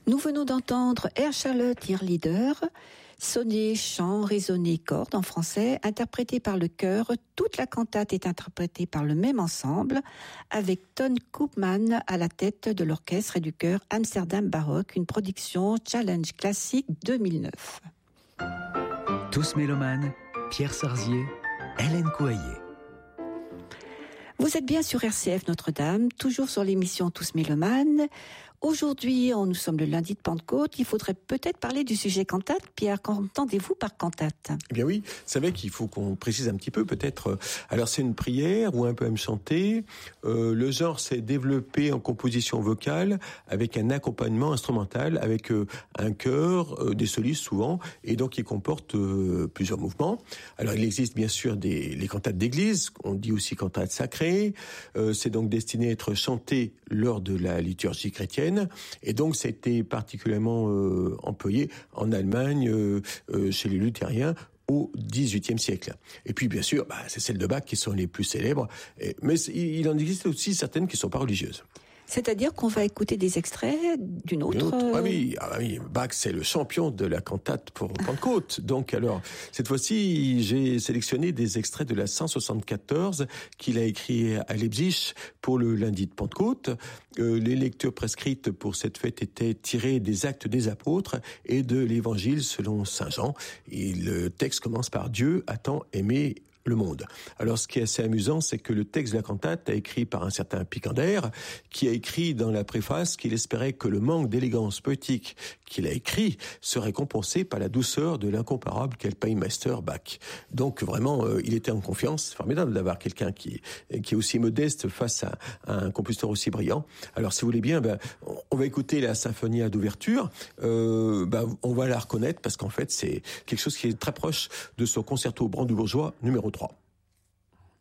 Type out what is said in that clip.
Nous venons d'entendre Air Charlotte Leader, sonnet, chant, résonné, corde en français, interprété par le chœur. Toute la cantate est interprétée par le même ensemble, avec Ton Koopman à la tête de l'orchestre et du chœur Amsterdam Baroque, une production Challenge Classique 2009. Tous mélomanes, Pierre Sarzier, Hélène Couaillet. Vous êtes bien sur RCF Notre-Dame, toujours sur l'émission Tous mélomanes. Aujourd'hui, nous sommes le lundi de Pentecôte. Il faudrait peut-être parler du sujet cantate. Pierre, qu'entendez-vous par cantate ? Eh bien oui, c'est vrai qu'il faut qu'on précise un petit peu peut-être. Alors c'est une prière ou un poème chanté. Le genre s'est développé en composition vocale avec un accompagnement instrumental, avec un chœur, des solistes souvent, et donc il comporte plusieurs mouvements. Alors il existe bien sûr les cantates d'église, on dit aussi cantates sacrées. C'est donc destiné à être chanté lors de la liturgie chrétienne. Et donc, c'était particulièrement employé en Allemagne, chez les luthériens, au XVIIIe siècle. Et puis, bien sûr, c'est celles de Bach qui sont les plus célèbres. Mais il en existe aussi certaines qui ne sont pas religieuses. C'est-à-dire qu'on va écouter des extraits d'une autre... Ah oui, Bach, c'est le champion de la cantate pour Pentecôte. Donc alors, cette fois-ci, j'ai sélectionné des extraits de la 174 qu'il a écrit à Leipzig pour le lundi de Pentecôte. Les lectures prescrites pour cette fête étaient tirées des Actes des Apôtres et de l'Évangile selon saint Jean. Et le texte commence par « Dieu a tant aimé le monde ». Alors, ce qui est assez amusant, c'est que le texte de la cantate a écrit par un certain Picander, qui a écrit dans la préface qu'il espérait que le manque d'élégance poétique qu'il a écrit serait compensé par la douceur de l'incomparable Kapellmeister Bach. Donc, vraiment, il était en confiance. C'est formidable d'avoir quelqu'un qui est aussi modeste face à un compositeur aussi brillant. Alors, si vous voulez bien, on va écouter la symphonie d'ouverture. On va la reconnaître parce qu'en fait, c'est quelque chose qui est très proche de son concerto brandebourgeois numéro 3.